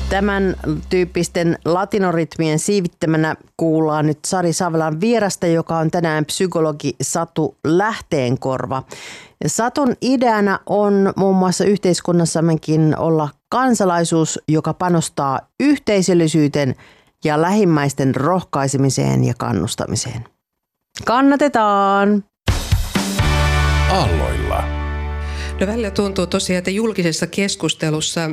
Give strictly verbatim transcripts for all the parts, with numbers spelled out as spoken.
Tämän tyyppisten latinoritmien siivittämänä kuullaan nyt Sari Savelan vierasta, joka on tänään psykologi Satu Lähteenkorva. Satun ideana on muun muassa yhteiskunnassammekin olla kansalaisuus, joka panostaa yhteisöllisyyteen ja lähimmäisten rohkaisemiseen ja kannustamiseen. Kannatetaan! Aalloilla. No välillä tuntuu tosiaan, että julkisessa keskustelussa,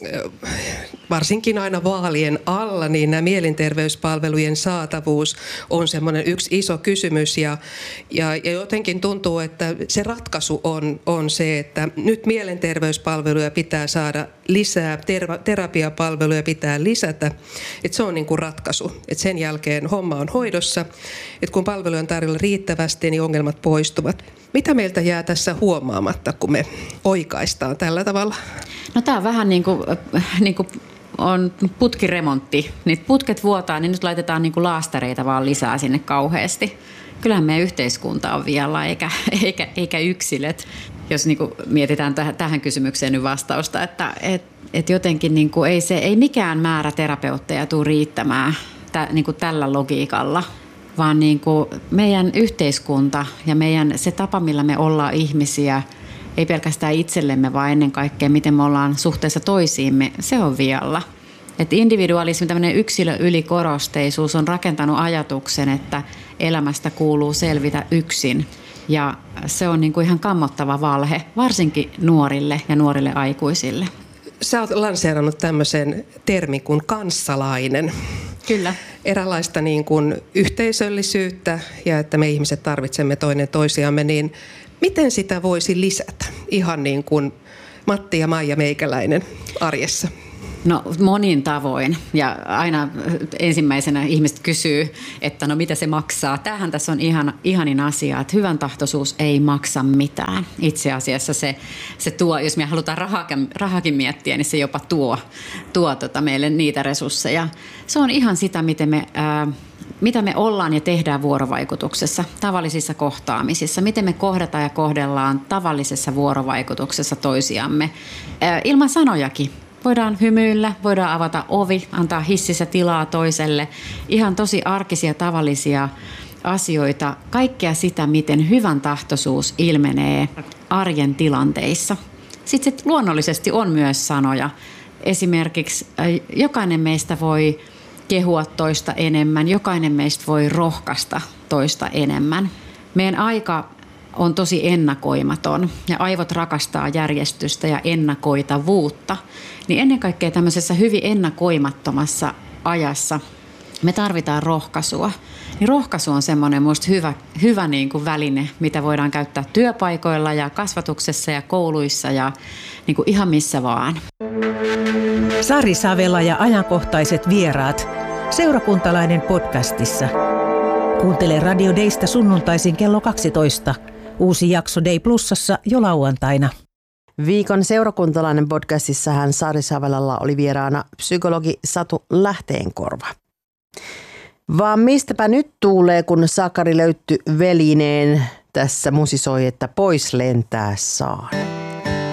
varsinkin aina vaalien alla, niin nämä mielenterveyspalvelujen saatavuus on semmoinen yksi iso kysymys. Ja, ja, ja jotenkin tuntuu, että se ratkaisu on, on se, että nyt mielenterveyspalveluja pitää saada lisää, ter- terapiapalveluja pitää lisätä. Että se on niin kuin ratkaisu. Että sen jälkeen homma on hoidossa. Että kun palveluja on tarjolla riittävästi, niin ongelmat poistuvat. Mitä meiltä jää tässä huomaamatta, kun me oikaistaan tällä tavalla? No tämä on vähän niin kuin, niin kuin on putkiremontti. Niitä putket vuotaa, niin nyt laitetaan niin kuin laastareita vaan lisää sinne kauheasti. Kyllähän meidän yhteiskunta on vielä, eikä, eikä, eikä yksilöt. Jos niin kuin mietitään täh, tähän kysymykseen nyt vastausta, että et, et jotenkin niin kuin ei, se, ei mikään määrä terapeutteja tule riittämään tä, niin kuin tällä logiikalla. Vaan niin kuin meidän yhteiskunta ja meidän se tapa, millä me ollaan ihmisiä, ei pelkästään itsellemme, vaan ennen kaikkea, miten me ollaan suhteessa toisiimme, se on vialla. Että individualismi, tämmöinen yksilö-ylikorosteisuus on rakentanut ajatuksen, että elämästä kuuluu selvitä yksin. Ja se on niin kuin ihan kammottava valhe, varsinkin nuorille ja nuorille aikuisille. Sä oot lanseerannut tämmöisen termin kuin kanssalainen. Kyllä. Eräänlaista niin kuin yhteisöllisyyttä ja että me ihmiset tarvitsemme toinen toisiamme, niin miten sitä voisi lisätä ihan niin kuin Matti ja Maija Meikäläinen arjessa? No monin tavoin ja aina ensimmäisenä ihmiset kysyy, että no mitä se maksaa. Tämähän tässä on ihan, ihanin asia, että hyvän tahtoisuus ei maksa mitään. Itse asiassa se, se tuo, jos me halutaan rahakin, rahakin miettiä, niin se jopa tuo, tuo tota meille niitä resursseja. Se on ihan sitä, miten me, ää, mitä me ollaan ja tehdään vuorovaikutuksessa, tavallisissa kohtaamisissa. Miten me kohdataan ja kohdellaan tavallisessa vuorovaikutuksessa toisiamme, ää, ilman sanojakin. Voidaan hymyillä, voidaan avata ovi, antaa hississä tilaa toiselle. Ihan tosi arkisia, tavallisia asioita. Kaikkea sitä, miten hyvän tahtoisuus ilmenee arjen tilanteissa. Sitten sit luonnollisesti on myös sanoja. Esimerkiksi jokainen meistä voi kehua toista enemmän, jokainen meistä voi rohkaista toista enemmän. Meidän aika on tosi ennakoimaton ja aivot rakastaa järjestystä ja ennakoitavuutta, niin ennen kaikkea tämmöisessä hyvin ennakoimattomassa ajassa me tarvitaan rohkaisua. Niin rohkaisu on semmoinen musta hyvä, hyvä niin kuin väline, mitä voidaan käyttää työpaikoilla ja kasvatuksessa ja kouluissa ja niin kuin ihan missä vaan. Sari Savela ja ajankohtaiset vieraat. Seurakuntalainen podcastissa. Kuuntele Radio Daysta sunnuntaisin kello kaksitoista. Uusi jakso Day Plusassa jo lauantaina. Viikon seurakuntalainen podcastissahan Sari Savelalla oli vieraana psykologi Satu Lähteenkorva. Vaan mistäpä nyt tuulee, kun Sakari löytty velineen tässä musisoi, että pois lentää saa.